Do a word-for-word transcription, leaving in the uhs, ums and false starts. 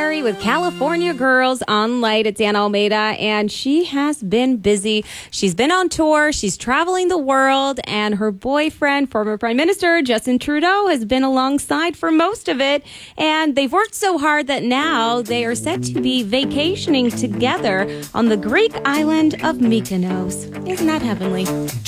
Mary with California Girls on Light. It's Anna Almeida, and she has been busy. She's been on tour. She's traveling the world, and her boyfriend, former Prime Minister Justin Trudeau, has been alongside for most of it. And they've worked so hard that now they are set to be vacationing together on the Greek island of Mykonos. Isn't that heavenly?